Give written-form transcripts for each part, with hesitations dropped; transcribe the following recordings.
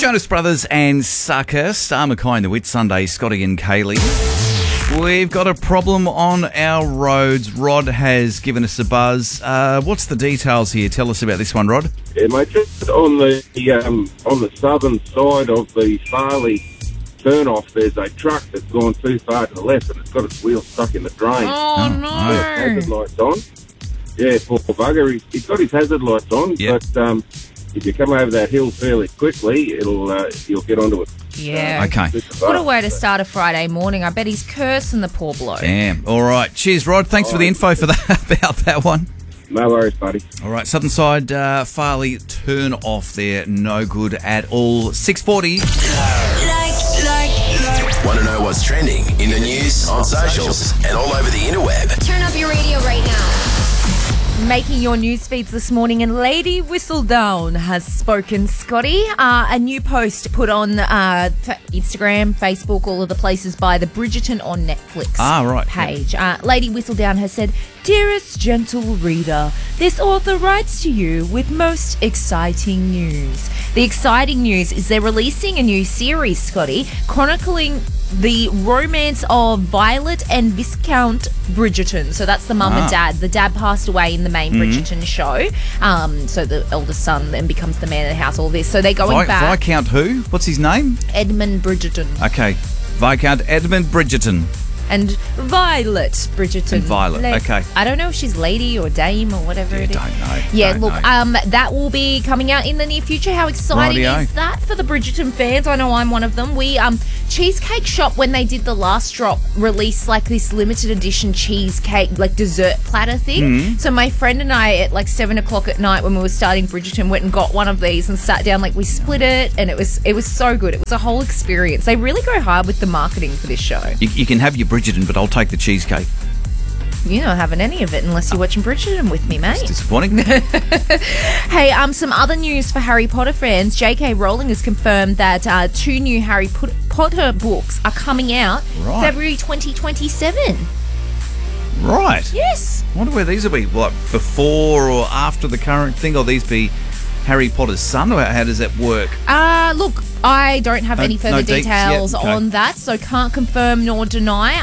Jonas Brothers and Sucker, Star Mackay and the Whitsunday, Scotty and Kaylee. We've got a problem on our roads. Rod has given us a buzz. What's the details here? Tell us about this one, Rod. Yeah, mate, just on the southern side of the Farley turn-off, there's a truck that's gone too far to the left and it's got its wheel stuck in the drain. Oh, no. Hazard lights on. Yeah, poor bugger. He's got his hazard lights on, Yep. but if you come over that hill fairly quickly, you'll get onto it. Yeah. Okay. What a way to start a Friday morning. I bet he's cursing the poor bloke. Damn. All right. Cheers, Rod. Thanks for the info for that about that one. No worries, buddy. All right. Southern side, Farley turn off there. No good at all. 6:40. Want to know what's trending in the news, on socials, and all over the interweb? Turn up your radio right now. Making your news feeds this morning, and Lady Whistledown has spoken, Scotty. A new post put on Instagram, Facebook, all of the places by the Bridgerton on Netflix page. Lady Whistledown has said, "Dearest gentle reader, this author writes to you with most exciting news." The exciting news is they're releasing a new series, Scotty, chronicling the romance of Violet and Viscount Bridgerton. So that's the mum and dad. The dad passed away in the main Bridgerton show. So the eldest son then becomes the man of the house, all this. So they're going back. Viscount who? What's his name? Edmund Bridgerton. Okay. Viscount Edmund Bridgerton. And Violet Bridgerton. And Violet, okay. I don't know if she's lady or dame or whatever it is. Don't know. Yeah, Don't look, know. that will be coming out in the near future. How exciting Rightio. is that for the Bridgerton fans? I know I'm one of them. We Cheesecake Shop, when they did the last drop, released like this limited edition cheesecake, like dessert platter thing. So my friend and I at like 7 o'clock at night when we were starting Bridgerton went and got one of these and sat down, like we split it, and it was so good. It was a whole experience. They really go hard with the marketing for this show. You can have your Bridgerton, but I'll take the cheesecake. You're not having any of it unless you're watching Bridgerton with me, mate. Disappointing. Hey, some other news for Harry Potter fans. J.K. Rowling has confirmed that 2 new Harry Potter books are coming out February 2027. Right. Yes. I wonder where these will be. Like before or after the current thing, or these be Harry Potter's son? Or how does that work? Look, I don't have any further deets details yet. Okay. on that, so can't confirm nor deny.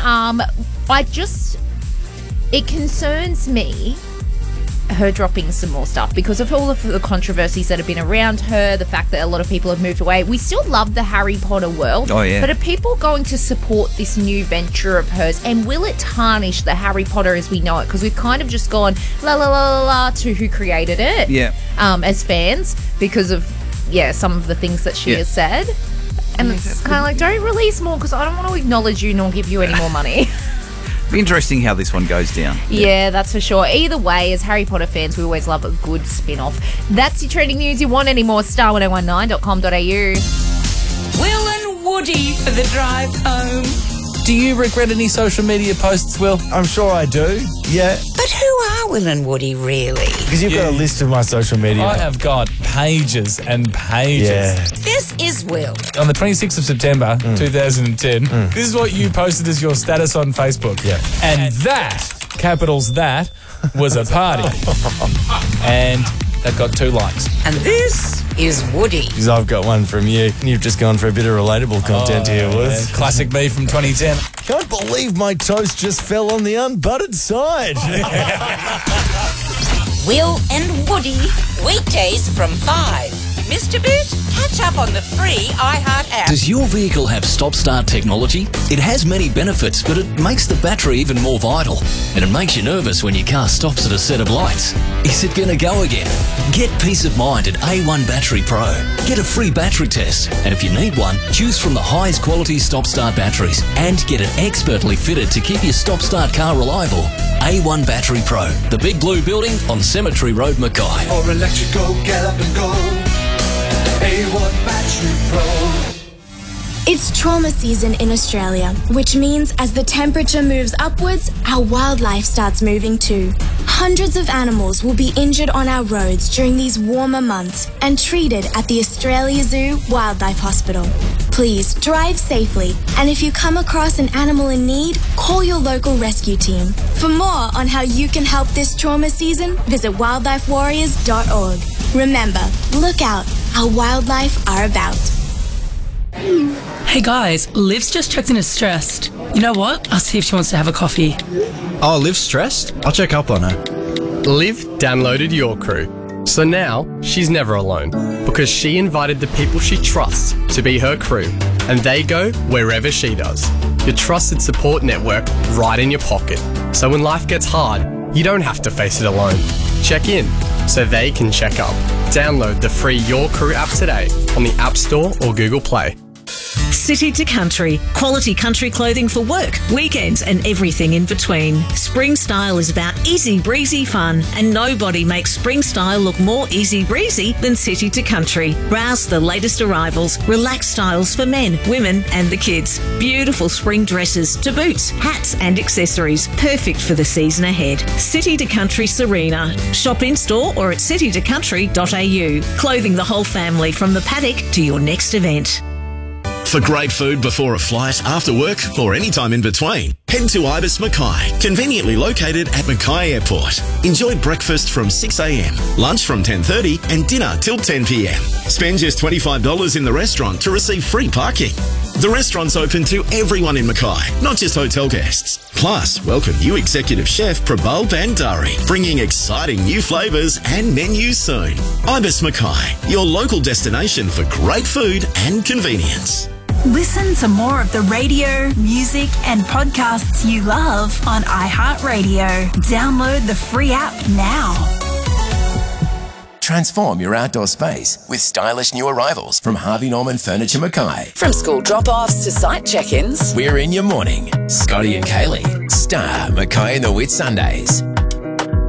It concerns me, her dropping some more stuff because of all of the controversies that have been around her, the fact that a lot of people have moved away. We still love the Harry Potter world. Oh, yeah. But are people going to support this new venture of hers? And will it tarnish the Harry Potter as we know it? Because we've kind of just gone la la la la la to who created it. Yeah. As fans because of some of the things that she has said. And it's kind of like, don't release more because I don't want to acknowledge you nor give you any more money. Be interesting how this one goes down. Yeah, that's for sure. Either way, as Harry Potter fans, we always love a good spin-off. That's your trending news. You want any more? star1019.com.au. Will and Woody for the drive home. Do you regret any social media posts, Will? I'm sure I do, yeah. But who are Will and Woody really? Because you've got a list of my social media. I have got pages and pages. Yeah. This is Will. On the 26th of September, 2010, this is what you posted as your status on Facebook. Yeah. And that, capitals that, was a party. And that got 2 likes. And this is Woody. Because I've got one from you. You've just gone for a bit of relatable content here, Woods. Yeah, classic me from 2010. Can't believe my toast just fell on the unbuttered side. Will and Woody, weekdays from 5. Mr. Boot, catch up on the free iHeart app. Does your vehicle have stop-start technology? It has many benefits, but it makes the battery even more vital. And it makes you nervous when your car stops at a set of lights. Is it going to go again? Get peace of mind at A1 Battery Pro. Get a free battery test. And if you need one, choose from the highest quality stop-start batteries and get it expertly fitted to keep your stop-start car reliable. A1 Battery Pro, the big blue building on Cemetery Road, Mackay. Or electrical, get up and go. A1 Battery Pro. It's trauma season in Australia, which means as the temperature moves upwards, our wildlife starts moving too. Hundreds of animals will be injured on our roads during these warmer months and treated at the Australia Zoo Wildlife Hospital. Please drive safely, and if you come across an animal in need, call your local rescue team. For more on how you can help this trauma season, visit wildlifewarriors.org. Remember, look out, our wildlife are about. Hey guys, Liv's just checked in as stressed. You know what? I'll see if she wants to have a coffee. Oh, Liv's stressed? I'll check up on her. Liv downloaded Your Crew. So now she's never alone because she invited the people she trusts to be her crew, and they go wherever she does. Your trusted support network right in your pocket. So when life gets hard, you don't have to face it alone. Check in so they can check up. Download the free Your Crew app today on the App Store or Google Play. City to Country. Quality country clothing for work, weekends and everything in between. Spring Style is about easy breezy fun, and nobody makes Spring Style look more easy breezy than City to Country. Browse the latest arrivals, relaxed styles for men, women and the kids. Beautiful spring dresses to boots, hats and accessories. Perfect for the season ahead. City to Country Serena. Shop in store or at citytocountry.au. Clothing the whole family from the paddock to your next event. For great food before a flight, after work, or any time in between, head to Ibis Mackay, conveniently located at Mackay Airport. Enjoy breakfast from 6 a.m, lunch from 10:30 and dinner till 10 p.m. Spend just $25 in the restaurant to receive free parking. The restaurant's open to everyone in Mackay, not just hotel guests. Plus, welcome new executive chef Prabal Bandari, bringing exciting new flavours and menus soon. Ibis Mackay, your local destination for great food and convenience. Listen to more of the radio, music and podcasts you love on iHeartRadio. Download the free app now. Transform your outdoor space with stylish new arrivals from Harvey Norman Furniture Mackay. From school drop-offs to site check-ins, We're in your morning. Scotty and Kaylee. Star Mackay and the Whitsundays.